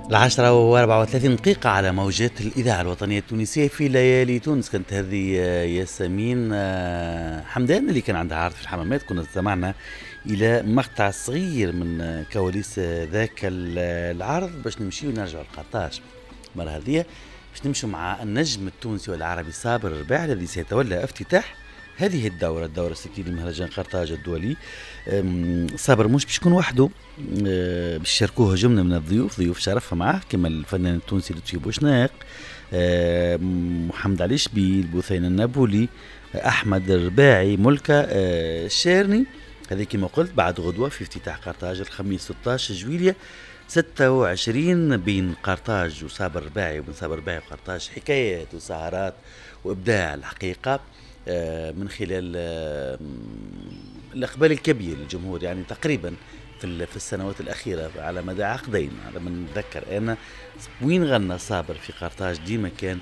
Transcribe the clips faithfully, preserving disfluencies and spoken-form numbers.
العشرة وأربعة وثلاثين دقيقة على موجات الإذاعة الوطنية التونسية في ليالي تونس. كانت هذه ياسمين حمدان اللي كان عندها عرض في الحمامات. كنا استمعنا إلى مقطع صغير من كواليس ذاك العرض باش نمشي ونرجع لقرطاج. مرة هذه باش نمشي مع النجم التونسي والعربي صابر الرباعي الذي سيتولى افتتاح هذه الدورة الدورة الستين لمهرجان قرطاج الدولي. صابر مش باش يكون وحده، باش يشاركوه جملة من الضيوف، ضيوف شرفها معاه كما الفنان التونسي لطفي بوشناق، محمد علي شبيل، بوثينة النابولي، أحمد الرباعي، ملكة الشارني. هذه كما قلت بعد غدوة في افتتاح قرطاج الخميس ستة عشر جويلية ستة وعشرين بين قرطاج وصابر الرباعي وبين صابر الرباعي وقرطاج حكايات وسهرات وإبداع الحقيقة من خلال الإقبال الكبير للجمهور. يعني تقريبا في في السنوات الأخيرة على مدى عقدين على ما نتذكر أنا وين غنى صابر في قرطاج ديما كان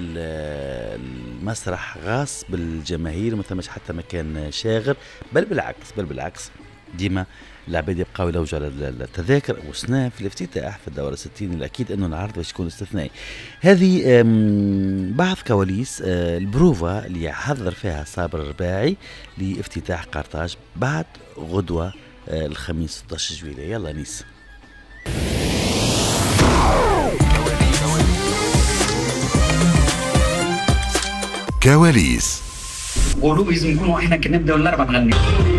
المسرح غاص بالجماهير، ما ثمش حتى مكان شاغر، بل بالعكس بل بالعكس ديما العباد يبقاو يلوجوا على التذاكر. وسنا في الافتتاح في الدورة الستين الأكيد أنه العرض باش يكون استثنائي. هذه بعض كواليس البروفا اللي يحضر فيها صابر الرباعي لافتتاح قرطاج بعد غدوة الخميس ستة عشر جويلية. يلا نيس كواليس. قولوا لازم نكونوا احنا كنبداو الاربعه نغني.